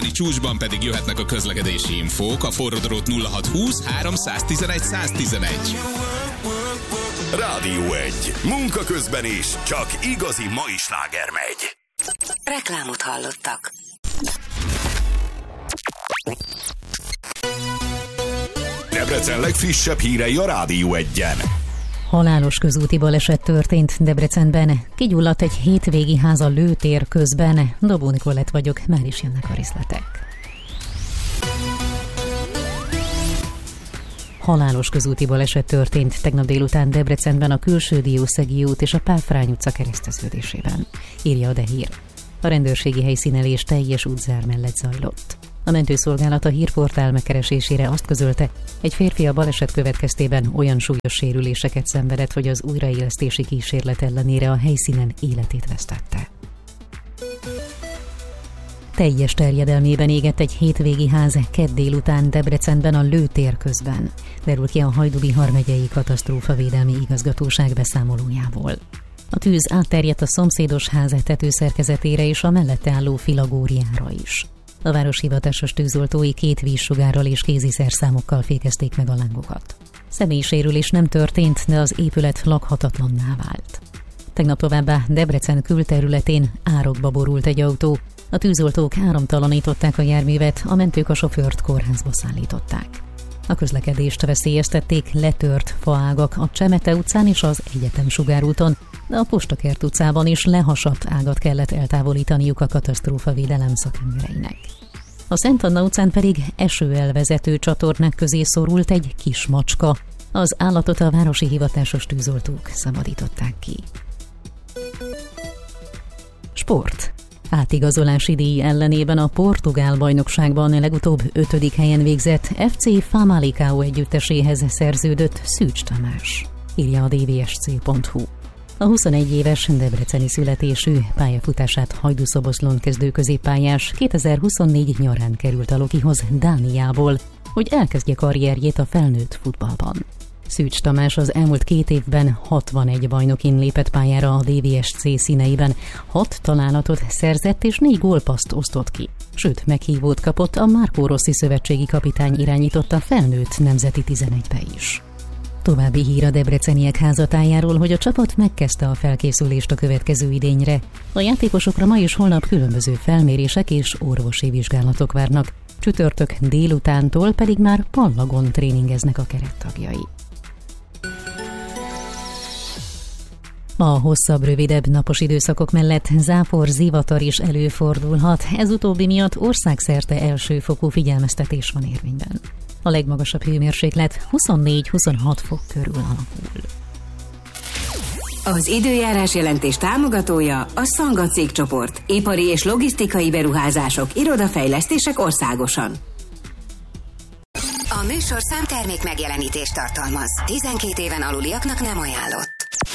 Csúcsban pedig jöhetnek a közlekedési infók, a forródrót 0620 311 111. Rádió 1. Munka közben is csak igazi mai sláger megy. Reklámot hallottak. Debrecen legfrissebb hírei a Rádió 1-en. Halálos közúti baleset történt Debrecenben. Kigyulladt egy hétvégi ház a lőtér közben. Dobó Nikolett vagyok, már is jönnek a részletek. Halálos közúti baleset történt tegnap délután Debrecenben a Külső Diószegi út és a Pál Frány utca kereszteződésében, írja a DE Hír. A rendőrségi helyszínelés teljes útzár mellett zajlott. A mentőszolgálat a hírportál megkeresésére azt közölte, egy férfi a baleset következtében olyan súlyos sérüléseket szenvedett, hogy az újraélesztési kísérlet ellenére a helyszínen életét vesztette. Teljes terjedelmében égett egy hétvégi ház kedd délután Debrecenben a lőtér közben, derül ki a Hajdú-Bihar megyei katasztrófavédelmi igazgatóság beszámolójából. A tűz átterjedt a szomszédos ház tetőszerkezetére és a mellette álló filagóriára is. A város hivatásos tűzoltói 2 vízsugárral és kéziszerszámokkal fékezték meg a lángokat. Személysérülés nem történt, de az épület lakhatatlanná vált. Tegnap továbbá Debrecen külterületén árokba borult egy autó. A tűzoltók áramtalanították a járművet, a mentők a sofőrt kórházba szállították. A közlekedést veszélyeztették letört faágak a Csemete utcán és az Egyetem sugárúton, de a Postakert utcában is lehasadt ágat kellett eltávolítaniuk a katasztrófavédelem szakembereinek. A Szent Anna utcán pedig esőelvezető csatornák közé szorult egy kis macska. Az állatot a városi hivatásos tűzoltók szabadították ki. Sport. Átigazolási díj ellenében a portugál bajnokságban legutóbb 5. helyen végzett FC Famalicão együtteséhez szerződött Szűcs Tamás, írja a dvsc.hu. A 21 éves debreceni születésű pályafutását Hajdú-Szoboszlón kezdő középpályás 2024 nyarán került a Lokihoz Dániából, hogy elkezdje karrierjét a felnőtt futballban. Szűcs Tamás az elmúlt 2 évben 61 bajnokin lépett pályára a DVSC színeiben, 6 találatot szerzett és 4 gólpasszt osztott ki. Sőt, meghívót kapott a Marco Rossi szövetségi kapitány irányította felnőtt nemzeti 11-be is. További hír a debreceniek házatájáról, hogy a csapat megkezdte a felkészülést a következő idényre. A játékosokra ma és holnap különböző felmérések és orvosi vizsgálatok várnak. Csütörtök délutántól pedig már Pallagon tréningeznek a kerettagjai. Ma hosszabb, rövidebb napos időszakok mellett zápor, zivatar is előfordulhat, ez utóbbi miatt országszerte elsőfokú figyelmeztetés van érvényben. A legmagasabb hőmérséklet 24-26 fok körül alakul. Az időjárás jelentés támogatója a Szanga cégcsoport. Ipari és logisztikai beruházások, irodafejlesztések országosan. A műsorszám termék megjelenítést tartalmaz. 12 éven aluliaknak nem ajánlott.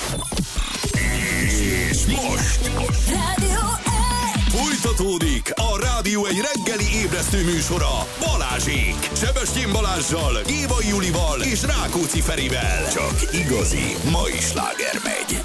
És most Rádió 1! folytatódik a Rádió 1 reggeli ébresztő műsora Balázsék. Sebestyén Balázssal, Gévai Julival és Rákóczi Ferivel. Csak igazi mai sláger megy.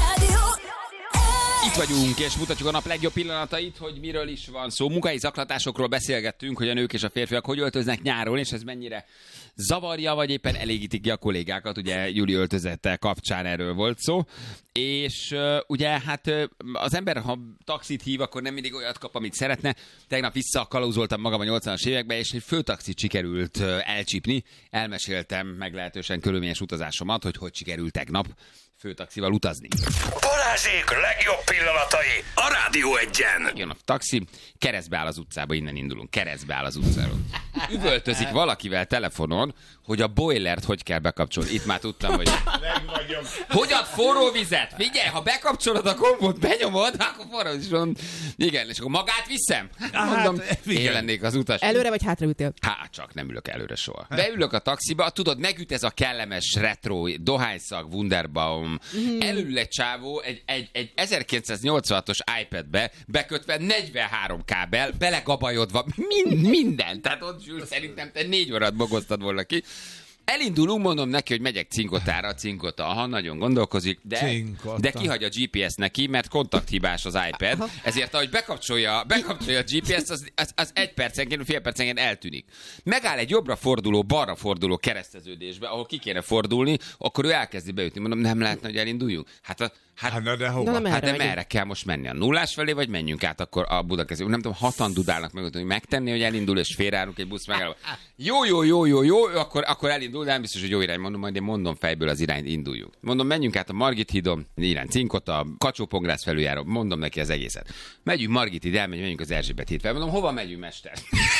Itt vagyunk, és mutatjuk a nap legjobb pillanatait, hogy miről is van szó. Munkai zaklatásokról beszélgettünk, hogy a nők és a férfiak hogy öltöznek nyáron, és ez mennyire zavarja, vagy éppen elégítik ki a kollégákat. Ugye Júli öltözete kapcsán erről volt szó. És ugye hát az ember, ha taxit hív, akkor nem mindig olyat kap, amit szeretne. Tegnap visszakalauzoltam magam a 80-as évekbe, és egy főtaxit sikerült elcsípni. Elmeséltem meglehetősen körülményes utazásomat, hogy sikerült tegnap főtaxival utazni. Balázsék legjobb pillanatai a Rádió 1-en. Jön a taxi, keresztbe áll az utcába, innen indulunk, keresztbe áll az utcáról. Üvöltözik valakivel telefonon, hogy a boilert hogy kell bekapcsolni. Itt már tudtam, hogy... Hogy ad forró vizet? Figyelj, ha bekapcsolod a gombot, benyomod, akkor forró is van. Igen, és akkor magát viszem? Mondom, én lennék az utas. Előre vagy hátra ültél? Hát csak nem ülök előre soha. Beülök a taxiba, tudod, megüt ez a kellemes retro, dohányszag, Wunderbaum. Elül egy csávó egy 1986-os iPad-be bekötve 43 kábel, belegabajodva, minden. Tehát ott sül, szerintem te 4 órát bogoztad volna ki. Elindulunk, mondom neki, hogy megyek Cinkotára, Cinkota, nagyon gondolkozik, de kihagy a GPS neki, mert kontakthibás az iPad, ezért ahogy bekapcsolja a GPS-t, az 1 percenként, fél percenként eltűnik. Megáll egy jobbra forduló, balra forduló kereszteződésbe, ahol ki kéne fordulni, akkor ő elkezdi beütni. Mondom, nem lehetne, hogy elinduljunk? de hova? De merre kell most menni? A nullás felé, vagy menjünk át akkor a Budakeszi? Nem tudom, 6-an dudálnak meg, hogy megtenni, hogy elindul, és félreállunk egy busz megálló. Jó, akkor elindul, de nem biztos, hogy jó irány. Mondom, majd én mondom fejből az irányt, induljunk. Mondom, menjünk át a Margit hídon, irány Cinkota, Kacsó-Pongrász felüljáró, mondom neki az egészet. Megyünk Margit híd, elmegyünk az Erzsébet híd fel. Mondom, hova megyünk, mester?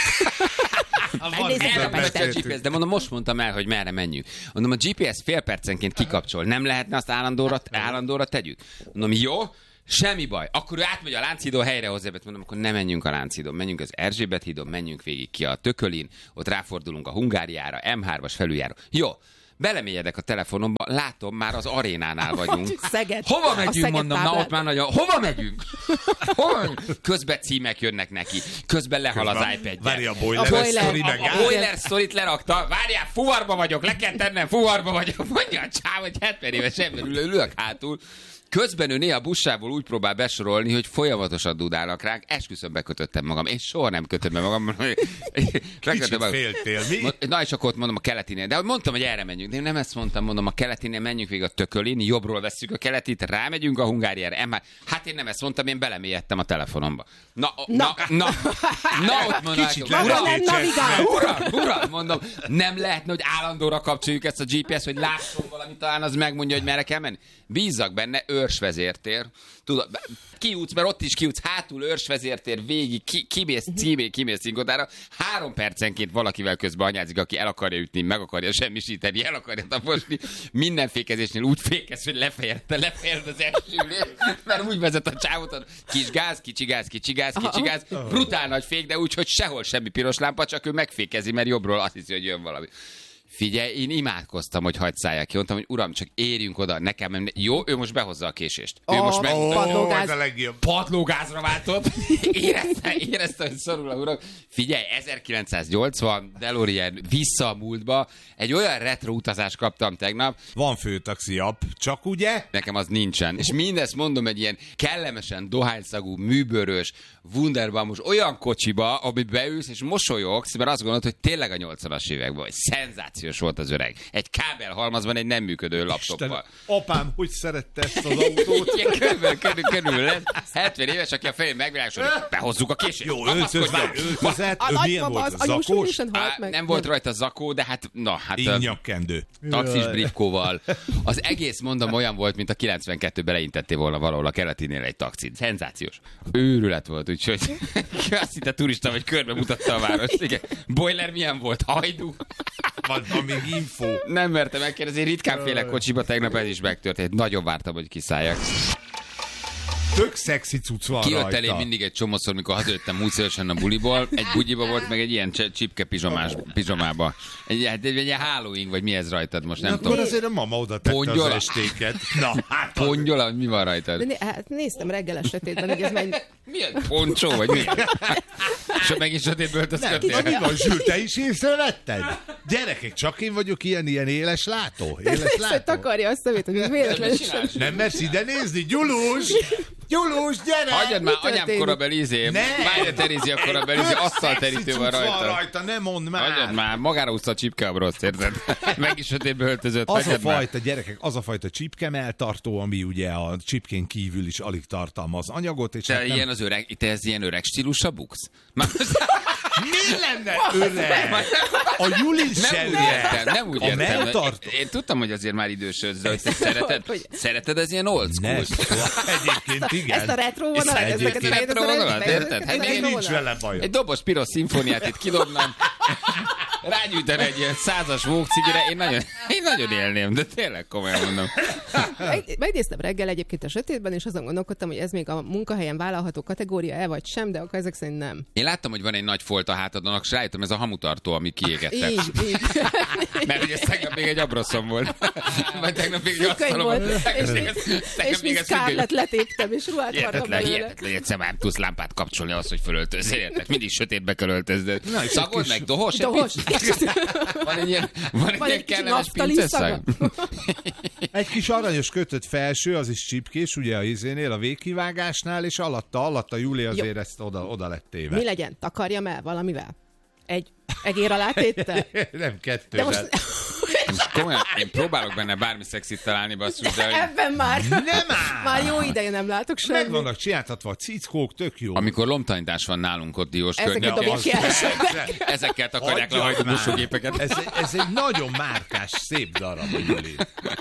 De mondom, most mondtam el, hogy merre menjünk. Mondom, a GPS fél percenként kikapcsol. Nem lehetne azt állandóra tegyük? Mondom, jó, semmi baj. Akkor ő átmegy a Lánchídon, helyrehozza, mondom, akkor nem menjünk a Lánchídon, menjünk az Erzsébet hídon, menjünk végig ki a Tökölin, ott ráfordulunk a Hungáriára, M3-as felüljáró. Jó. Belemélyedek a telefonomba, látom, már az arénánál vagyunk. Szeged. Hova megyünk, mondom, na ott már nagyon. Hova megyünk? Közben címek jönnek neki. Közben lehal az iPad-je. Várja, a boiler sztori meg a boiler sztorit lerakta. Várjál, fuvarba vagyok, le kell tennem, fuvarba vagyok. Mondja a csáv, hogy 70 éves ember ülök hátul. Közben ő néha buszsából úgy próbál besorolni, hogy folyamatosan dudálnak ránk. Esküszöm, bekötöttem magam. Én soha nem kötöm be magam. Kicsit féltél, mi? Na és akkor ott mondom a keletinél. De mondtam, hogy erre menjünk. De én nem ezt mondtam, a keletinél menjünk végig a Tökölin, jobbról vesszük a keletit, rámegyünk a Hungáriára. Hát én nem ezt mondtam, én belemélyedtem a telefonomba. Na, ott mondom, uram, mondom, nem lehetne, hogy állandóra kapcsoljuk ezt a GPS, hogy lásson valamit, talán az megmondja, hogy merre kell menni. Bízzak benne, őrsvezértér. Tudod, kiútsz, mert ott is kiútsz, hátul őrsvezértér, végig, kimész Cinkotára. 3 percenként valakivel közben anyázik, aki el akarja ütni, meg akarja semmisíteni, el akarja taposni. Minden fékezésnél úgy fékez, hogy lefejed az elsülést, mert úgy vezet a csávot, kis gáz, kicsi gáz, brutál nagy fék, de úgy, hogy sehol semmi piros lámpa, csak ő megfékezi, mert jobbról azt hiszi, hogy jön valami. Figyelj, én imádkoztam, hogy hagyd szállják ki. Mondtam, hogy uram, csak érjünk oda, nekem menni. Jó, ő most behozza a késést. Ő most padlógázra váltott. Érezte, hogy szorul a uram. Figyelj, 1980, DeLorean vissza a múltba. Egy olyan retro utazást kaptam tegnap. Van főtaxi app, csak ugye? Nekem az nincsen. És mindezt mondom egy ilyen kellemesen dohányszagú, műbőrös, wunderbamos olyan kocsiba, amit beülsz és mosolyogsz, mert azt gondolod, hogy tényleg a 80-as években vagy. Szenzációs volt az öreg. Egy kábelhalmazban egy nem működő laptoppal. Apám, hogy szerette ezt az autót? Igen, körülbelül lesz. 70 éves, aki a fején megvilágosod, hogy behozzuk a későt. Jó, öltözett. Milyen volt? Zakós? Nem volt rajta zakó, de hát... Innyakkendő. Taxis brikkóval. Az egész, mondom, olyan volt, mint a 92-ben leintettél volna valahol a keletinél egy taxit. Szenzációs. Őrület volt, úgyhogy azt hitte turista, vagy körbe mutatta a várost. Igen. Boiler milyen volt? Hajdú? Van még info. Nem mertem megkérdezni, ritkán félek kocsiba, tegnap ez is megtörtént. Nagyon vártam, hogy kiszálljak. Tök szexi cucc van Kijött rajta. elém mindig egy csomószor, mikor hazajöttem múltszorosan a buliból. Egy bugyiba volt, meg egy ilyen csipke pizsomába. Egy Halloween, vagy mi ez rajtad most, nem tudom. Akkor azért a mama oda tette az estéket. Na, hát Pongyola, mi van rajtad? Hát néztem reggel sötétben, hogy ez megy... Milyen poncsó, vagy mi? És megint sötétből öltözködtél? mi van, Zsül, te is észrevetted? Gyerekek, csak én vagyok ilyen éles látó. Takarja a szemét, hogy ez véletlenül sem. Nem mersz ide nézni, Gyulus, gyere! Hagyjad már anyám korabeli Májra Terézia korabeli asztalterítő van rajta. Ne mondd már! Hagyjad már, magára úszta a csipkeabroszt, érted? Meg is sötétbe öltözött. Gyerekek, az a fajta csipkemeltartó, ami ugye a csipkén kívül is alig tartalmaz anyagot. És te ilyen az öreg, te ez ilyen öreg stílusra buksz? Mi lenne öreg? A Julin sem nem úgy értem. melltartó? Én tudtam, hogy azért már idősödsz, de hogy te szereted ez ilyen old school? Egyébként igen. Ezt a retro vonalat, retro vonalat, érted? Nincs vele bajom. Egy dobos piros szimfóniát itt kidobnám, rágyújtani egy ilyen 100-as vókcigire, én Én nagyon élném, de tényleg komolyan mondom. Megnéztem reggel egyébként a sötétben, és azon gondolkodtam, hogy ez még a munkahelyen vállalható kategória-e vagy sem, de akkor ezek szerint nem. Én láttam, hogy van egy nagy folt a hátadon, és rájöttem, ez a hamutartó, ami kiégettek. Így. Mert ugye tegnap még egy abroszom volt. Vagy tegnap még egy Függöny asztalom volt, és mint Scarlett letéptem, és ruhát vartam belőle. Hihetetlen, egyszer már tudsz lámpát kapcsolni ahhoz, hogy fölöltözz, érted? Mindig sötétbe kell öltözned. Szagod meg, dohos? Dohos. Van egy ilyen kellemes naftali pinceszag? Egy kis aranyos kötött felső, az is csipkés, ugye a izénél, a végkivágásnál, és alatta Júli azért ezt oda lett téve. Mi legyen? Takarjam el valamivel? Egy egér alá téttel? Nem, De kettővel. most Komolyan, én próbálok benne bármi szexit találni, basszus, de... ebben már. Nem áll! Már jó ideje nem látok Meg semmit. vannak csináltatva a cickók, tök jó. Amikor lomtanítás van nálunk ott Diós Ezeket környékén, dobjuk ki elsőnek. ezekkel takarják le a Adjad hajtómosógépeket. Ez egy nagyon márkás, szép darab, Júli.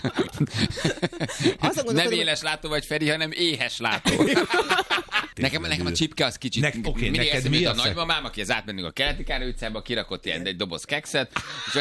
Nem éles látó vagy, Feri, hanem éhes látó. Nekem a csipke az kicsit... Oké, mindig neked eszembe mi jut a a nagymamám, aki az átmennünk a Keleti Károly utcába, kirakott ilyen egy doboz kekszet.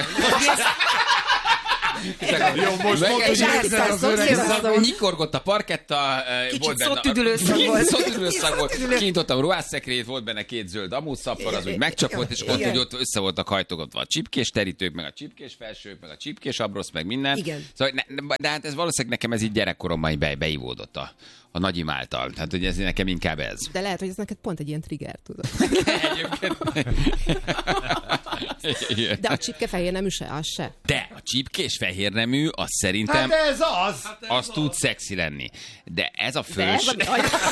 Jó, most mondod, hogy érzel az öreg. Nyikorgott a parketta, volt benne... szottüdülőszag volt. Szottüdülőszag volt. Kinyitottam ruhásszekrélyt, volt benne 2 zöld amúszappar, az úgy megcsapott, és ott, hogy ott össze voltak hajtogatva a csipkés terítők, meg a csipkés felsők, meg a csipkés abrosz, meg minden. Igen. Szóval, de hát ez valószínűleg nekem ez így gyerekkoromban beivódott a nagyim által. Tehát, hogy ez nekem inkább ez. De lehet, hogy ez neked pont egy ilyen trigger, tudod. De a csipke fehér nemű se, az se. De a csipkés fehérnemű, az szerintem... Hát ez az! az tud szexi lenni. De ez a De ez, fős...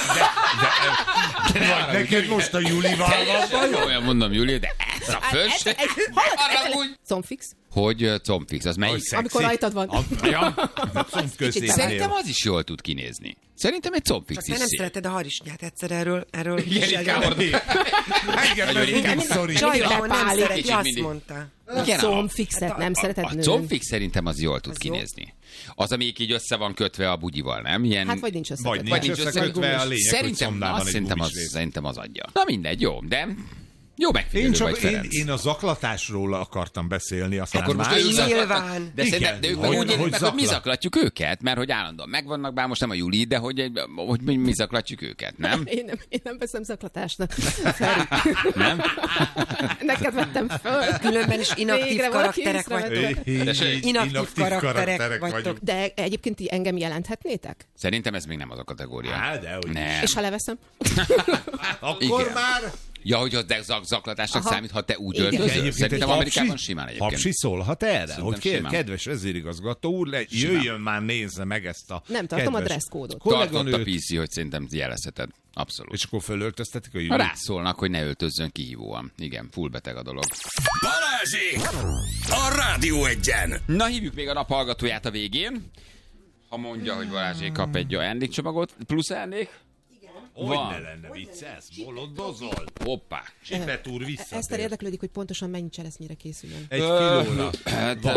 Vagy neked most a Júlival van bajod? Olyan mondom, Júlia, de ez a fős... Combfix? Hogy combfix, az melyik? Amikor rajtad van. Comb középnél. Szerintem az is jól tud kinézni. Szerintem egy combfix Te is nem szép. szereted a harisnyát egyszer erről Igen, inkább Engem meg mindig szorít. Csajdámon nem Bepálik. szereti, azt mindig. mondta. Igen, Combfixet nem szereted a nőn. combfix szerintem az jól tud Az jó. kinézni. Az, amelyik így össze van kötve a bugyival, nem? Ilyen... Hát vagy nincs összekötve. Vagy nincs összekötve, a lényeg, hogy Szerintem, szomnál van azt egy szerintem, gumis rész. szerintem az adja. Na mindegy, jó, de jó megfigyelő vagy, Ferenc. Én a zaklatásról akartam beszélni, aztán Akkor most más. ő Nyilván. De, Igen, de ők hogy- meg úgy élik hogy meg, hogy mi zaklat. zaklatjuk őket, mert hogy állandóan megvannak, bár most nem a Júli, de hogy mi zaklatjuk őket, nem? Én nem veszem zaklatásnak. Feri. Nem? Neked vettem föl. Különben is inaktív Végre valaki karakterek észrevette. vagytok. Inaktív karakterek vagytok. De egyébként ti engem jelenthetnétek? Szerintem ez még nem az a kategória. Á, dehogy. Nem. És ha leveszem? Akkor Igen. már... Ja, hogy az zaklatásnak Aha. számít, ha te úgy Igen. öltözöl. Egyébként Szerintem egy Amerikában simán egyébként. Hapsi szólhat erre? Szerintem Hogy simán. kedves vezérigazgató úr, jöjjön már, nézze meg ezt a Nem tartom a kedves dresszkódot. Tartott a kolléganőt, PC, hogy szerintem jelezheted. Abszolút. és akkor fölöltöztetik a Ha Júlit. rászólnak, hogy ne öltözzön kihívóan. Igen, full beteg a dolog. Balázsék! A Rádió Egyen! Na, hívjuk még a nap hallgatóját a végén. Ha mondja, hogy Balázsék kap egy ajándékcsomagot. Plusz ajándék? Hogy Van. ne lenne vicces, bolondozol. Hoppá. Csipet úr Eszter visszatér. érdeklődik, hogy pontosan mennyi cseresznyére készüljön. Egy kilóra. Hát,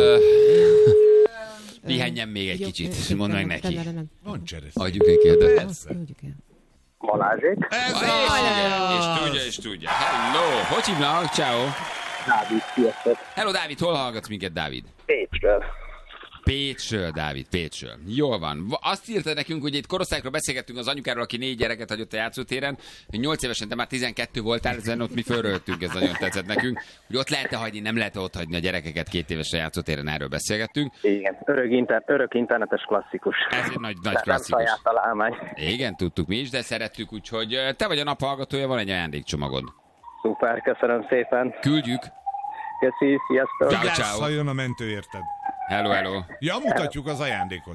pihenjen még egy kicsit. Mondd meg neki. Rendben. Van cseresznye. Adjuk neki de. Küldjük el. Balázsék. És tudja. Hello, hogy hívnak? Ciao. Dávid, sziasztok. Hello, Dávid, hol hallgatsz minket, Dávid? Pécsről. Pécsről, Dávid, Pécsről. Jól van. Azt írta nekünk, hogy itt korosztályokról beszélgettünk az anyukáról, aki 4 gyereket hagyott a játszótéren. 8 évesen te már 12 voltál, ezen ott mi fölröltünk, ez nagyon tetszett nekünk. Hogy ott lehet-e hagyni, nem lehet ott hagyni a gyerekeket 2 évesen játszótéren, erről beszélgettünk. Igen, örök internetes klasszikus. Ez egy nagy Nem klasszikus. saját találmány. Igen, tudtuk mi is, de szerettük, úgyhogy te vagy a nap hallgatója, van egy ajándékcsomagod. Szuper, köszönöm szépen. Küldjük. Köszi, sziasztok. Ciao, Vigyázz, ciao. ha jön a mentő, érted? Hello, hello. Ja, mutatjuk az ajándékot.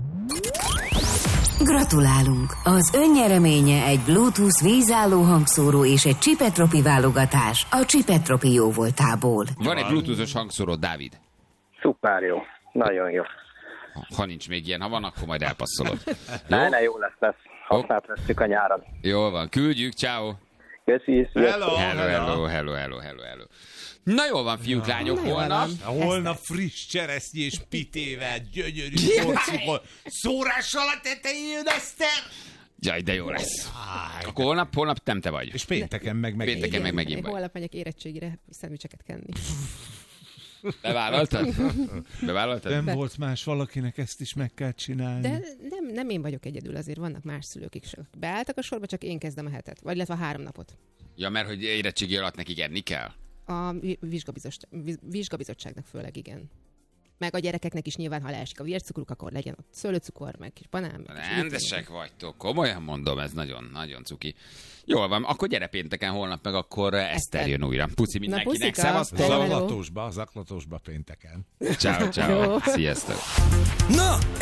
Gratulálunk! Az ön nyereménye egy Bluetooth vízálló hangszóró és egy Csipetropi válogatás a Csipetropi jóvoltából. Van egy bluetoothos hangszóró, Dávid. Szuper jó. Nagyon jó. Ha nincs még ilyen, ha van, akkor majd elpasszolod. Ne, jó lesz. Használt vesztük a nyáron. Jól van, küldjük, ciao. Köszi, sziasztok. Hello. Na jól van, fiúk, lányok, holnap. Holnap friss cseresznyi és pitével, gyönyörű porcukor, szórással a tetején, Eszter! Jaj, de jó lesz. Akkor holnap nem te vagy. És pénteken meg megint. Pénteken meg megint Én vagy. holnap megyek érettségire szendvicseket kenni. Bevállaltad? Nem volt más, valakinek ezt is meg kell csinálni. De nem én vagyok egyedül, azért vannak más szülők is. Beálltak a sorba, csak én kezdem a hetet. Vagy illetve a 3 napot. Ja, mert hogy érettségi alatt nekik enni kell? A vizsgabizottságnak főleg, igen. Meg a gyerekeknek is nyilván, ha leesik a vércukruk, akkor legyen ott szőlőcukor, meg kis banán. Rendesek vagytok, komolyan mondom, ez nagyon cuki. Jól van, akkor gyere pénteken, holnap meg akkor Eszter jön újra. Puci mindenkinek, szevasztok! Zaklatosba pénteken. Ciao. Sziasztok! Na,